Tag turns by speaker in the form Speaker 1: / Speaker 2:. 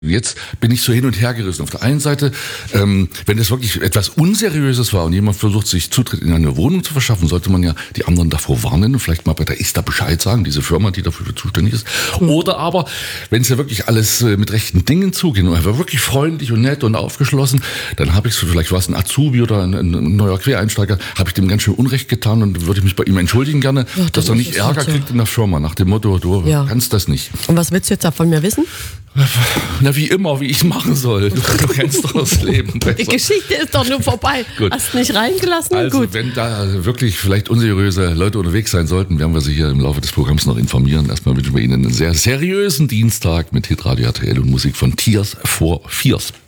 Speaker 1: Jetzt bin ich so hin und her gerissen. Auf der einen Seite, wenn es wirklich etwas Unseriöses war und jemand versucht, sich Zutritt in eine Wohnung zu verschaffen, sollte man ja die anderen davor warnen und vielleicht mal bei der ISTA Bescheid sagen, diese Firma, die dafür zuständig ist. Oder aber, wenn es ja wirklich alles mit rechten Dingen zugeht und er war wirklich freundlich und nett und aufgeschlossen, dann habe ich so, vielleicht war es ein Azubi oder ein neuer Quereinsteiger, habe ich dem ganz schön Unrecht getan und würde ich mich bei ihm entschuldigen gerne, dass er nicht Ärger kriegt in der Firma, nach dem Motto, du kannst das nicht.
Speaker 2: Und was willst du jetzt von mir wissen?
Speaker 1: Na, wie immer, wie ich es machen soll. Du kennst doch das Leben besser.
Speaker 2: Die Geschichte ist doch nur vorbei. Hast mich reingelassen?
Speaker 1: Also, gut. Wenn da wirklich vielleicht unseriöse Leute unterwegs sein sollten, werden wir Sie hier im Laufe des Programms noch informieren. Erstmal wünschen wir Ihnen einen sehr seriösen Dienstag mit Hitradio RTL und Musik von Tears for Fears.